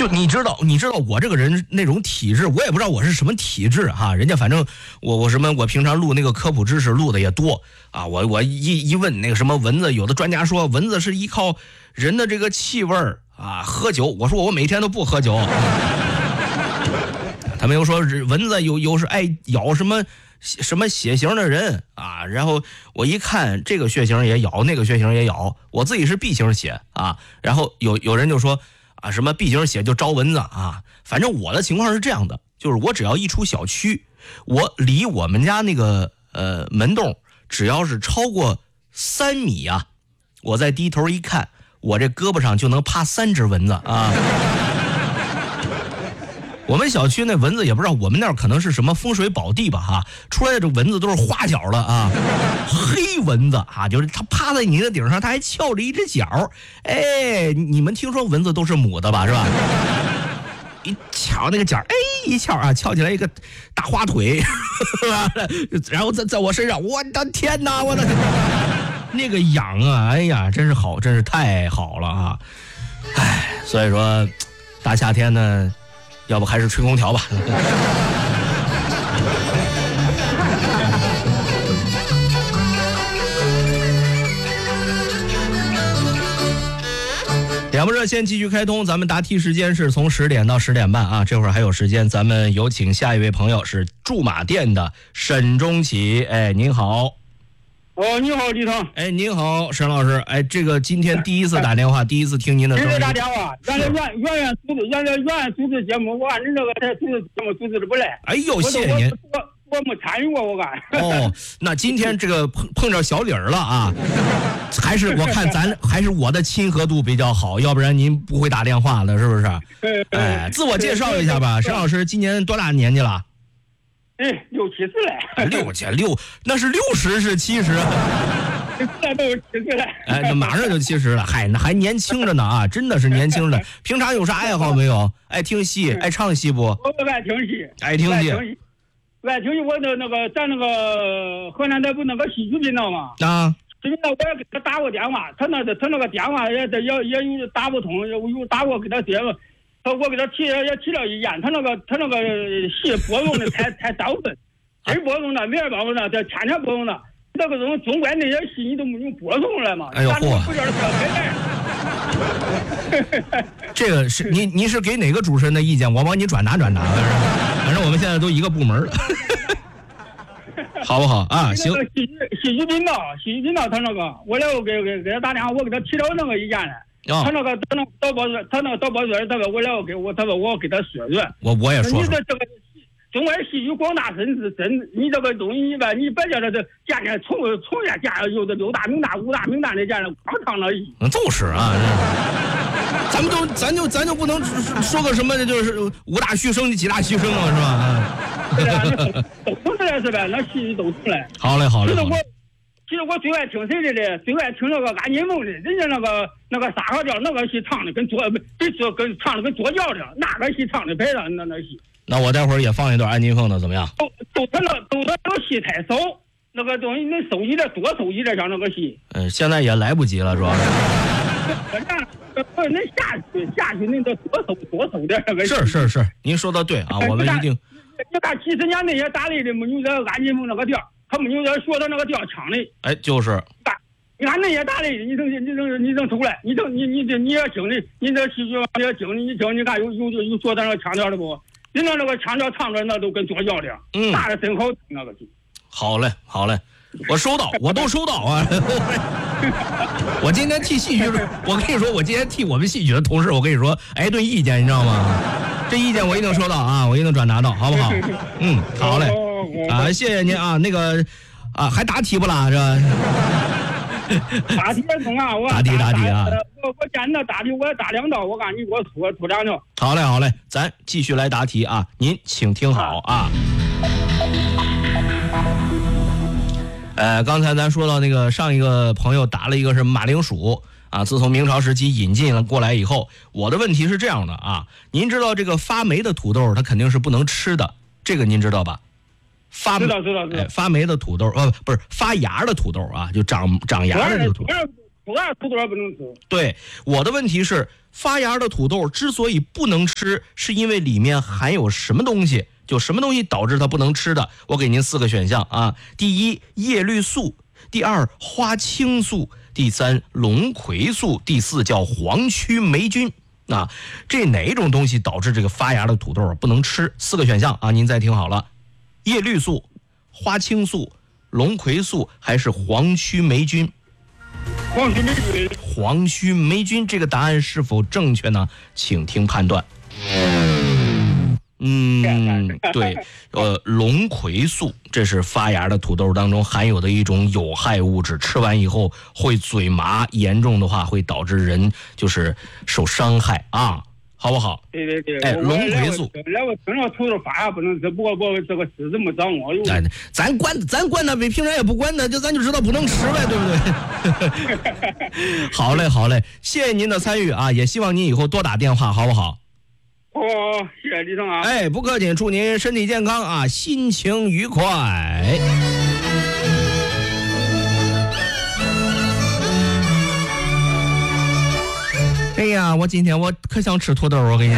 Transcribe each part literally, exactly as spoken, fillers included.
就你知道，你知道我这个人那种体质，我也不知道我是什么体质哈。人家反正我我什么，我平常录那个科普知识录的也多啊。我我一一问那个什么蚊子，有的专家说蚊子是依靠人的这个气味啊喝酒。我说我每天都不喝酒。他们又说蚊子有有是爱咬什么什么血型的人啊，然后我一看这个血型也咬，那个血型也咬，我自己是 B 型血啊，然后有有人就说啊什么 B 型血就招蚊子啊，反正我的情况是这样的，就是我只要一出小区，我离我们家那个呃门洞只要是超过三米啊，我再低头一看，我这胳膊上就能趴三只蚊子啊。我们小区那蚊子也不知道，我们那儿可能是什么风水宝地吧哈，出来的这蚊子都是花脚的啊，黑蚊子啊，就是它趴在你的顶上，它还翘着一只脚。哎，你们听说蚊子都是母的吧，是吧？一翘那个脚，哎，一翘啊，翘起来一个大花腿，然后在在我身上，我的天哪，我的天，那个痒啊，哎呀，真是好，真是太好了啊！哎，所以说大夏天呢。要不还是吹空调吧。两部热线继续开通，咱们答题时间是从十点到十点半啊，这会儿还有时间，咱们有请下一位朋友是驻马店的沈中启。哎，您好。 哦，你好，李腾。 哎，您好，沈老师。哎，这个今天第一次打电话，第一次听您的声音。 第一次打电话，原来原原原组织，原来原来组织节目，我按你这个台组织节目组织的不来。 哎呦，谢谢您。 我我我没参与过，我干。 哦，那今天这个碰碰着小李儿了啊，还是我看咱还是我的亲和度比较好，要不然您不会打电话的，是不是？哎，自我介绍一下吧，沈老师今年多大年纪了？ 哎，六七十了。 六七六，那是六十是七十。 那都是七十了。 哎，那马上就七十了，嗨，那还年轻着呢啊，真的是年轻着。平常有啥爱好没有？爱听戏，爱唱戏不？ 我爱听戏。 爱听戏。 爱听戏，我的那个咱那个河南台不那个戏剧频道嘛？ 啊。 这个我也给他打过电话，他那他那个电话也也也有打不通，有有打过给他接了。我给他提也提了意见，他那个他那个戏播用的太太早了，今儿播用的，明儿播用的，这天天播用的，那个种中外那些戏你都没有播送来嘛？ 哎呦嚯！这个是您您是给哪个主持人的意见？我帮你转达转达，反正我们现在都一个部门了，好不好啊？行。 戏剧戏剧频道，戏剧频道他那个，我来我给给给他打电话，我给他提了那个意见来。 哦、 他那个他那导播他那个导播员，他说我来我给我他说我给他说说， 我我也说说。 你这这个中外戏剧广大深知真，你这个东西你吧，你别叫他这见见从从业见有的六大名大五大名大的见了光唱了戏。 就是啊，咱们就咱就咱就不能说个什么的，就是五大续生几大牺牲啊，是吧？ 对啊，都都出来是吧？那戏都出来。 好嘞，好嘞。好嘞其实我最爱听谁的呢？最爱听那个安金凤的，人家那个那个沙河调那个戏唱的跟左比说跟唱的跟左调的，那个戏唱的排了那那戏。 那我待会儿也放一段安金凤的，怎么样？ 都都他那都他那个戏太少，那个东西能收集点多收集点像那个戏。 嗯，现在也来不及了，主要是。 不是，恁下去下去恁得多收多收点那个戏。 是是是，您说的对啊，我们一定。 你看几十年那些打擂的没有这安金凤那个调。他没有人说他那个调唱的， 哎，就是。 你看那些打擂的，你等你等你等出来，你等你你这你也听的，你这戏剧你也听的，你听你看有有有说他那个腔调的不？人家那个腔调唱出来那都跟左调的， 嗯， 大的真好听那个戏。 好嘞，好嘞，我收到，我都收到啊。我今天替戏剧，我跟你说，我今天替我们戏曲的同事，我跟你说，挨顿意见，你知道吗？这意见我一定收到啊，我一定转达到，好不好？嗯，好嘞。啊，谢谢您啊，那个啊，还答题不啦？这答题中啊，我答题答题啊， 我我见那答题，我答两道，我看你给我出出两道。 好嘞，好嘞，咱继续来答题啊，您请听好啊。呃，刚才咱说到那个上一个朋友答了一个是马铃薯啊，自从明朝时期引进了过来以后，我的问题是这样的啊，您知道这个发霉的土豆它肯定是不能吃的，这个您知道吧？发知道知道知道、 哎，发霉的土豆，呃，不是发芽的土豆啊，就长长芽的这个土豆。 出芽土豆也不能吃。 对，我的问题是，发芽的土豆之所以不能吃，是因为里面含有什么东西？就什么东西导致它不能吃的？我给您四个选项啊：第一，叶绿素；第二，花青素；第三，龙葵素；第四叫黄曲霉菌。啊，这哪一种东西导致这个发芽的土豆不能吃？四个选项啊，您再听好了：叶绿素、花青素、龙葵素还是黄曲霉菌？ 黄曲霉菌。 黄曲霉菌这个答案是否正确呢？请听判断。嗯，对，呃，龙葵素，这是发芽的土豆当中含有的一种有害物质，吃完以后会嘴麻，严重的话会导致人就是受伤害啊，好不好？ 对对对， 哎，龙葵素。 来，我听了土豆发芽不能吃，不过我这个知识没掌握。 哎，咱管咱管他，比平常也不管他，就咱就知道不能吃呗，对不对？好嘞，好嘞，谢谢您的参与啊，也希望您以后多打电话，好不好？ 哦，谢谢李总啊！ 哎，不客气，祝您身体健康啊，心情愉快。哎呀，我今天我可想吃土豆，我跟你说。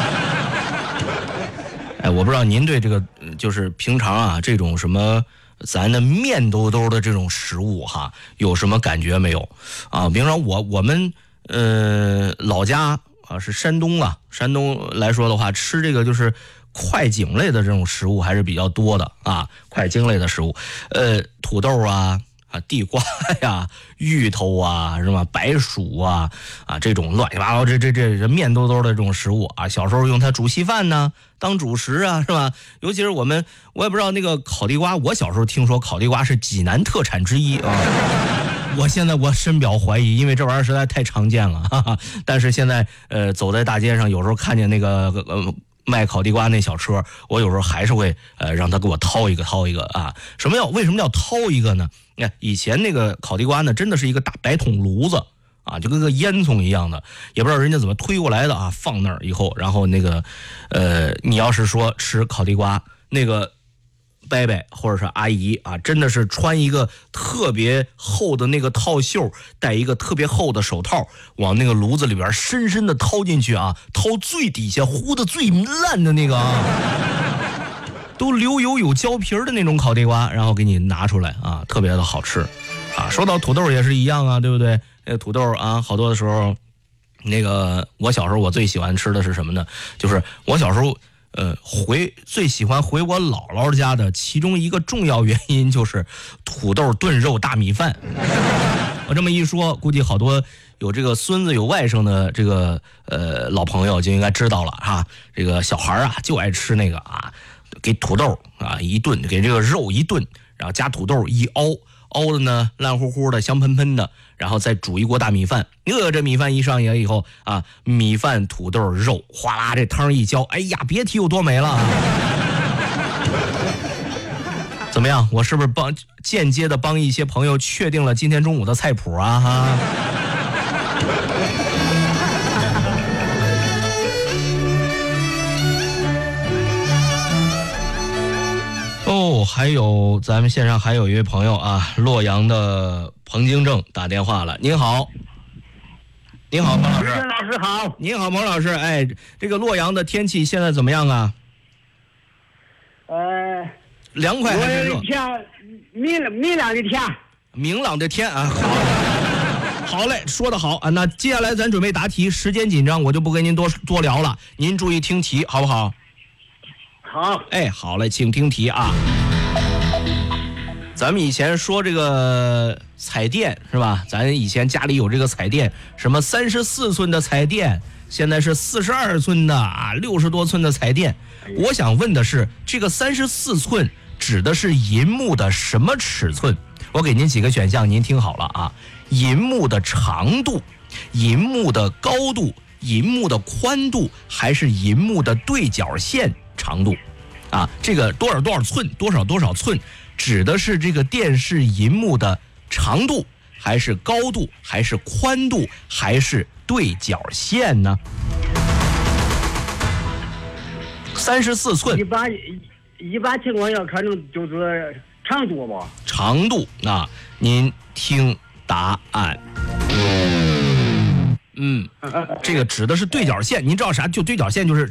哎，我不知道您对这个就是平常啊这种什么咱的面兜兜的这种食物哈，有什么感觉没有？啊，平常我我们呃老家。啊，是山东啊，山东来说的话，吃这个就是快茎类的这种食物还是比较多的啊，快茎类的食物，呃，土豆啊，啊，地瓜呀，芋头啊，是吧？白薯啊，啊，这种乱七八糟这这这这面兜兜的这种食物啊，小时候用它煮稀饭呢，当主食啊，是吧？尤其是我们，我也不知道那个烤地瓜，我小时候听说烤地瓜是济南特产之一啊。我现在我深表怀疑，因为这玩意儿实在太常见了，哈哈。但是现在呃走在大街上，有时候看见那个呃卖烤地瓜那小车，我有时候还是会呃让他给我掏一个掏一个啊。什么叫为什么叫掏一个呢？你看以前那个烤地瓜呢，真的是一个大白铜炉子啊，就跟个烟囱一样的，也不知道人家怎么推过来的啊。放那儿以后，然后那个呃你要是说吃烤地瓜那个。伯伯或者是阿姨啊，真的是穿一个特别厚的那个套袖，戴一个特别厚的手套，往那个炉子里边深深的掏进去啊，掏最底下糊的最烂的那个啊，都流油有胶皮的那种烤地瓜，然后给你拿出来啊，特别的好吃啊。说到土豆也是一样啊，对不对？那个土豆啊，好多的时候，那个我小时候我最喜欢吃的是什么呢？就是我小时候。呃，回最喜欢回我姥姥家的其中一个重要原因就是土豆炖肉大米饭。我这么一说，估计好多有这个孙子有外甥的这个呃老朋友就应该知道了哈。这个小孩啊就爱吃那个啊，给土豆啊一炖，给这个肉一炖，然后加土豆一熬。熬的呢烂乎乎的香喷喷的，然后再煮一锅大米饭。呃，这米饭一上来以后啊，米饭土豆肉哗啦这汤一浇，哎呀别提有多美了。怎么样，我是不是帮间接的帮一些朋友确定了今天中午的菜谱啊哈？哦，还有咱们线上还有一位朋友啊，洛阳的彭京正打电话了。您好，您好，彭老师。 老师好。 您好，彭老师。哎，这个洛阳的天气现在怎么样啊？ 呃， 凉快还是热？ 天明明亮的天。 明朗的天啊，好。好嘞，说得好啊。那接下来咱准备答题，时间紧张，我就不跟您多多聊了，您注意听题，好不好？ 好， 哎，好嘞，请听题啊。咱们以前说这个彩电是吧？咱以前家里有这个彩电，什么三十四寸的彩电，现在是四十二寸的啊，六十多寸的彩电。我想问的是，这个三十四寸指的是银幕的什么尺寸？我给您几个选项，您听好了啊：银幕的长度、银幕的高度、银幕的宽度，还是银幕的对角线长度？啊，这个多少多少寸，多少多少寸，指的是这个电视银幕的长度，还是高度，还是宽度，还是对角线呢？三十四寸。 一般一般情况下可能就是长度吧。 长度啊，您听答案。 嗯，这个指的是对角线，您知道啥？就对角线就是